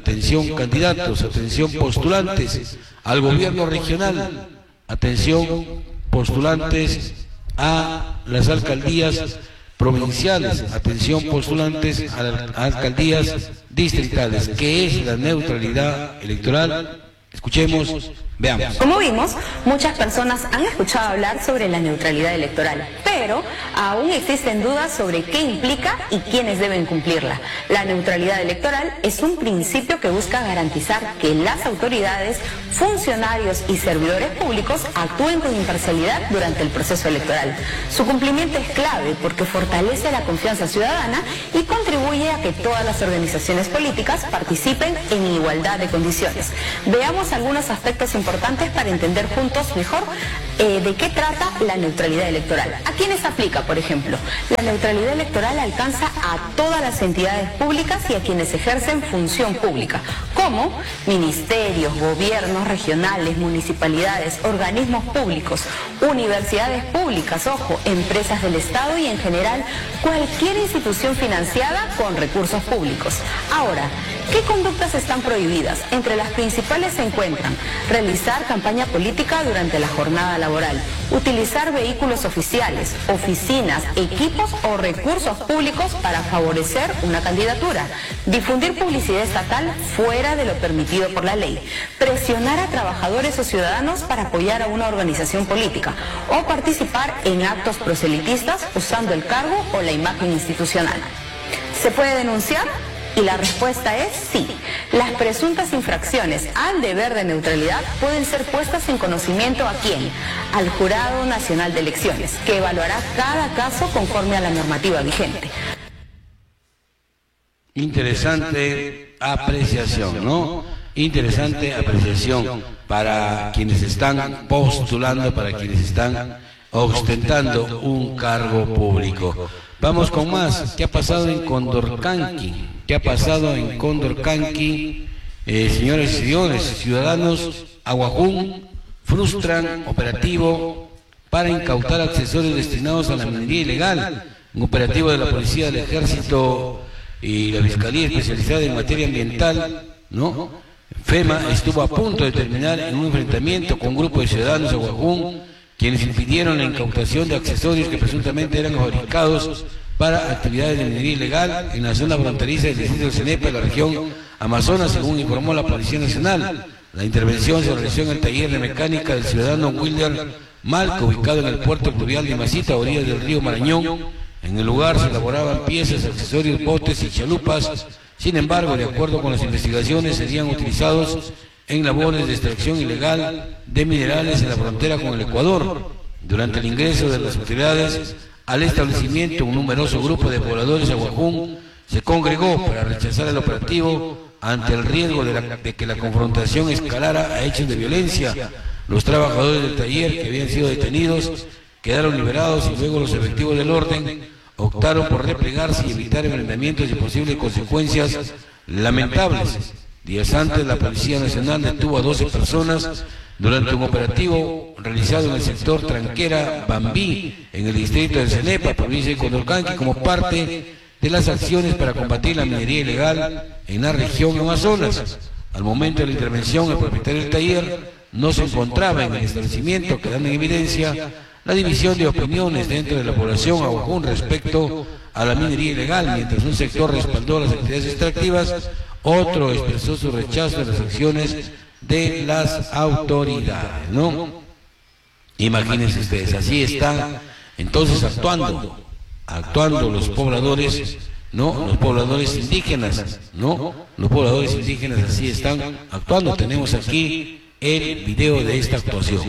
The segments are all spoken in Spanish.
atención candidatos, atención postulantes al gobierno regional, atención postulantes a las alcaldías provinciales, atención postulantes a las alcaldías distritales. ¿Qué es la neutralidad electoral? Escuchemos, veamos. Como vimos, muchas personas han escuchado hablar sobre la neutralidad electoral, pero aún existen dudas sobre qué implica y quiénes deben cumplirla. La neutralidad electoral es un principio que busca garantizar que las autoridades, funcionarios y servidores públicos actúen con imparcialidad durante el proceso electoral. Su cumplimiento es clave porque fortalece la confianza ciudadana y contribuye a que todas las organizaciones políticas participen en igualdad de condiciones. Veamos algunos aspectos importantes para entender juntos mejor de qué trata la neutralidad electoral. ¿A quiénes aplica, por ejemplo? La neutralidad electoral alcanza a todas las entidades públicas y a quienes ejercen función pública, como ministerios, gobiernos regionales, municipalidades, organismos públicos, universidades públicas, ojo, empresas del Estado y en general cualquier institución financiada con recursos públicos. Ahora, ¿qué conductas están prohibidas? Entre las principales se encuentran realizar campaña política durante la jornada laboral, utilizar vehículos oficiales, oficinas, equipos o recursos públicos para favorecer una candidatura, difundir publicidad estatal fuera de lo permitido por la ley, presionar a trabajadores o ciudadanos para apoyar a una organización política o participar en actos proselitistas usando el cargo o la imagen institucional. ¿Se puede denunciar? Y la respuesta es sí. Las presuntas infracciones al deber de neutralidad pueden ser puestas en conocimiento ¿a quién? Al Jurado Nacional de Elecciones, que evaluará cada caso conforme a la normativa vigente. Interesante apreciación, ¿no? Interesante apreciación para quienes están postulando, para quienes están ostentando un cargo público. Vamos con más. ¿Qué ha pasado en Condorcanqui? ¿Qué ha pasado en Condorcanqui? Señores y señores, ciudadanos Aguajún frustran operativo para incautar accesorios destinados a la minería ilegal. Un operativo de la Policía del Ejército y la Fiscalía Especializada en Materia Ambiental, ¿no? FEMA estuvo a punto de terminar en un enfrentamiento con un grupo de ciudadanos de Aguajún, quienes impidieron la incautación de accesorios que presuntamente eran fabricados para actividades de minería ilegal en la zona fronteriza del distrito del Cenepa, en la región Amazonas, según informó la Policía Nacional. La intervención se realizó en el taller de mecánica del ciudadano Wilder Malco, ubicado en el puerto fluvial de Masita, a orillas del río Marañón. En el lugar se elaboraban piezas, accesorios, botes y chalupas. Sin embargo, de acuerdo con las investigaciones, serían utilizados en labores de extracción ilegal de minerales en la frontera con el Ecuador. Durante el ingreso de las autoridades al establecimiento, un numeroso grupo de pobladores de Aguajún se congregó para rechazar el operativo ante el riesgo de que la confrontación escalara a hechos de violencia. Los trabajadores del taller que habían sido detenidos quedaron liberados y luego los efectivos del orden optaron por replegarse y evitar enfrentamientos y posibles consecuencias lamentables. Días antes, la Policía Nacional detuvo a 12 personas durante un operativo realizado en el sector Tranquera Bambí, en el distrito de Cenepa, provincia de Condorcanqui, como parte de las acciones para combatir la minería ilegal en la región Amazonas. Al momento de la intervención, el propietario del taller no se encontraba en el establecimiento, quedando en evidencia la división de opiniones dentro de la población Aguajún respecto a la minería ilegal. Mientras un sector respaldó las actividades extractivas, otro expresó su rechazo a las acciones de las autoridades, ¿no? Imagínense ustedes, así están entonces actuando los pobladores, ¿no? Los pobladores indígenas, ¿no? Los pobladores indígenas así están actuando. Tenemos aquí el video de esta actuación.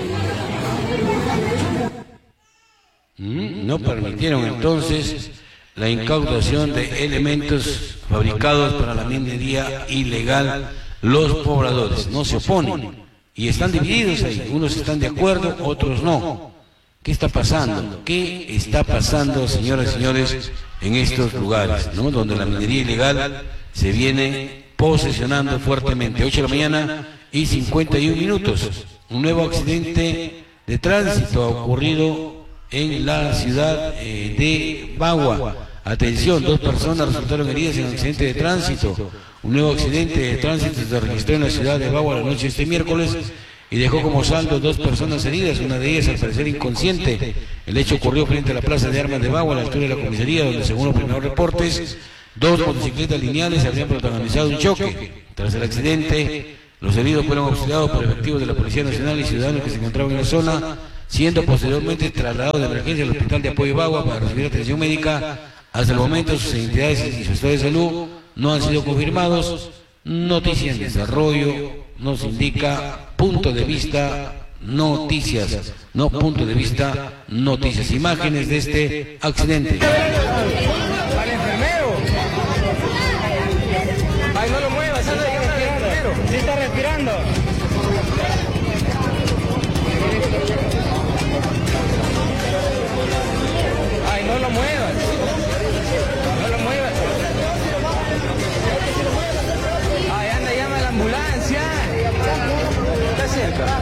No permitieron entonces la incautación de elementos fabricados para la minería ilegal. Los pobladores no se oponen y están divididos ahí, unos están de acuerdo, otros no. ¿Qué está pasando? ¿Qué está pasando, señoras y señores, en estos lugares, ¿no?, donde la minería ilegal se viene posesionando fuertemente? 8 de la mañana y 51 minutos. Un nuevo accidente de tránsito ha ocurrido en la ciudad de Bagua. Atención, 2 personas resultaron heridas en un accidente de tránsito. Un nuevo accidente de tránsito se registró en la ciudad de Bagua la noche de este miércoles y dejó como saldo 2 personas heridas, una de ellas al parecer inconsciente. El hecho ocurrió frente a la plaza de armas de Bagua, a la altura de la comisaría, donde según los primeros reportes, 2 motocicletas lineales habrían protagonizado un choque. Tras el accidente, los heridos fueron auxiliados por efectivos de la Policía Nacional y ciudadanos que se encontraban en la zona, siendo posteriormente trasladados de emergencia al Hospital de Apoyo Bagua para recibir atención médica. Hasta el momento sus identidades y su estado de salud no han sido confirmados. Noticias en desarrollo nos indica punto de vista noticias, no punto de vista noticias. Imágenes de este accidente. Al enfermero. Ay, no lo muevas, anda de llamar al enfermero. Sí está respirando. Ay, no lo muevas. No lo muevas. Ay, anda, llama a la ambulancia. Está cerca.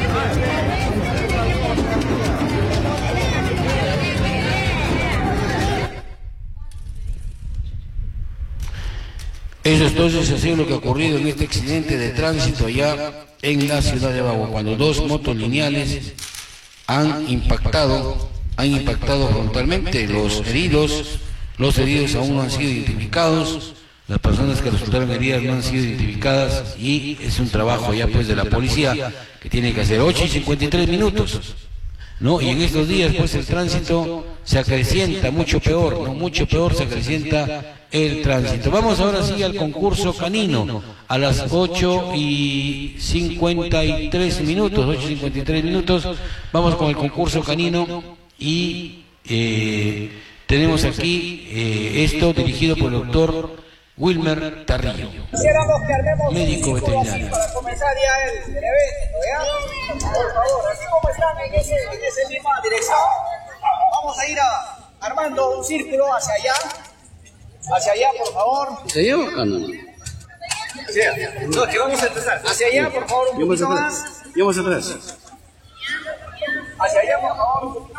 Eso entonces ha sido lo que ha ocurrido en este accidente de tránsito allá en la ciudad de Bagua, cuando 2 motos lineales han impactado frontalmente. Los heridos aún no han sido identificados, las personas que resultaron heridas no han sido identificadas y es un trabajo ya pues de la policía que tiene que hacer. 8 y 53 minutos. ¿No? Y en estos días pues el tránsito se acrecienta mucho peor, ¿no? Mucho peor se acrecienta el tránsito. Vamos ahora sí al concurso canino a las 8 y 53 minutos, vamos con el concurso canino y tenemos aquí esto dirigido por el doctor Wilmer Tarrillo, médico veterinario. Para comenzar ya el evento, ¿ya? Por favor, así como están en esa misma dirección, vamos a ir armando un círculo hacia allá, por favor. ¿Se lleva o no? Sí, no, que vamos a empezar. Hacia allá, por favor, un poquito más. Vamos atrás. Hacia allá, por favor.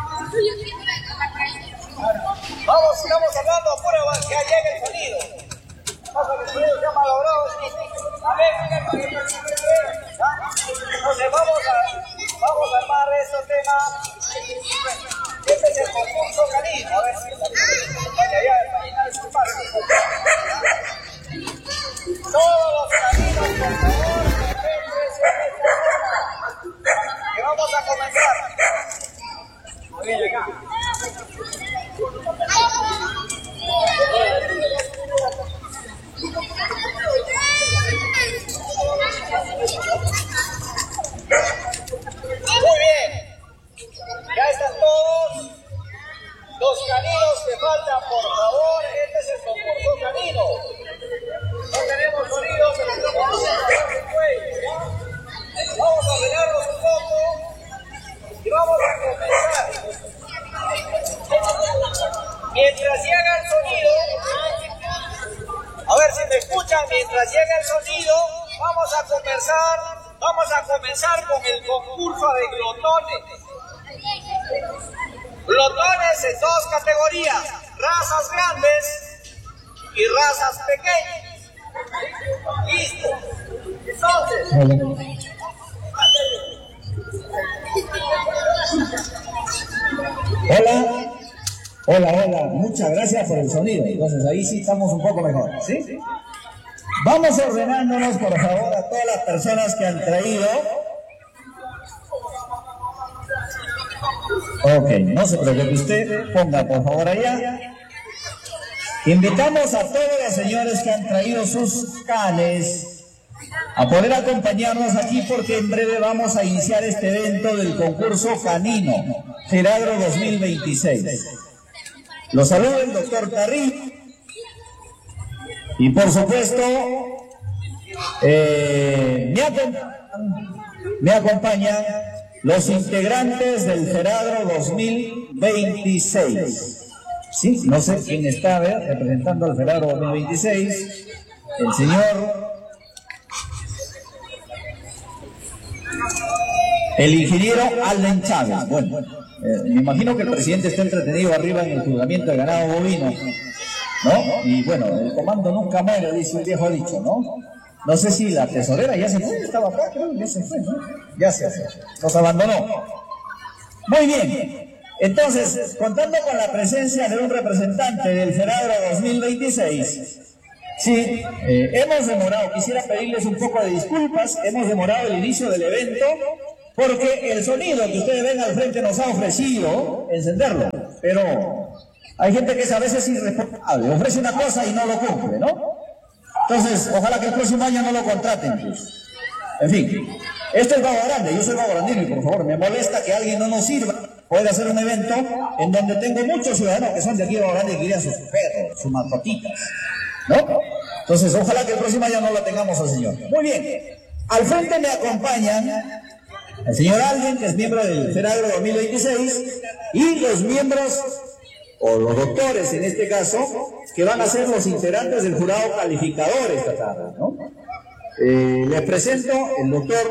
Vamos, sigamos hablando, apura, que ya llegue el sonido. Entonces vamos a armar este tema. Este es el concurso canino. A ver si todos los caninos, por favor, que vamos a comenzar. Muy bien, acá. Muy bien, ya están todos los caninos que faltan, por favor. Este es el concurso canino. No tenemos sonidos, pero vamos a ordenarlos un poco y vamos a comenzar. Mientras llega el sonido, a ver si me escuchan, mientras llega el sonido, vamos a comenzar con el concurso de glotones. Glotones en 2 categorías, razas grandes y razas pequeñas. ¿Listo? Entonces, Hola, muchas gracias por el sonido. Entonces ahí sí estamos un poco mejor, ¿sí? Vamos ordenándonos, por favor, a todas las personas que han traído. Ok, no se preocupe usted, ponga por favor allá. Invitamos a todos los señores que han traído sus canes a poder acompañarnos aquí porque en breve vamos a iniciar este evento del concurso canino Geragro 2026. Los saluda el doctor Tarrí. Y por supuesto, me acompañan los integrantes del Feradro 2026. Sí, no sé quién está, a ver, representando al Feradro 2026. El señor, el ingeniero Alden Chávez. Bueno, me imagino que el presidente está entretenido arriba en el juzgamiento de ganado bovino, ¿no? Y bueno, el comando nunca muere, dice un viejo dicho, ¿no? No sé si la tesorera ya se fue, estaba acá, creo, ya se fue, ¿no? Ya se fue, nos abandonó. Muy bien, entonces, contando con la presencia de un representante del Feradro 2026, sí, hemos demorado, quisiera pedirles un poco de disculpas, hemos demorado el inicio del evento, porque el sonido que ustedes ven al frente nos ha ofrecido encenderlo, pero hay gente que es a veces irresponsable, ofrece una cosa y no lo cumple, ¿no? Entonces, ojalá que el próximo año no lo contraten, pues. En fin, esto es Vago Grande, yo soy Vago Grandino y por favor, me molesta que alguien no nos sirva. Puede hacer un evento en donde tengo muchos ciudadanos que son de aquí de Vago Grande y querían sus perros, sus mascotitas, ¿no? Entonces, ojalá que el próximo año no lo tengamos al señor. Muy bien, al frente me acompañan el señor Alden, que es miembro del Feradro 2026, y los miembros, o los doctores en este caso, que van a ser los integrantes del jurado calificador esta tarde, ¿no? Les presento el doctor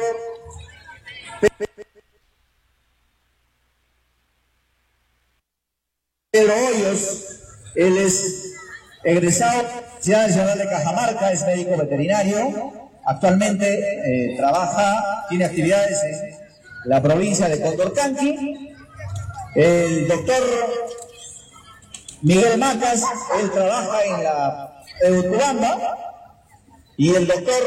Pedro Hoyos. Él es egresado de la Universidad Nacional de Cajamarca, es médico veterinario. Actualmente tiene actividades en la provincia de Condorcanqui. El doctor Miguel Macas, él trabaja en la Utubamba. Y el doctor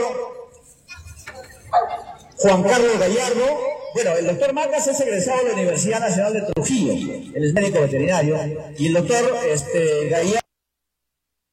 Juan Carlos Gallardo, bueno, el doctor Macas es egresado de la Universidad Nacional de Trujillo, él es médico veterinario. Y el doctor Gallardo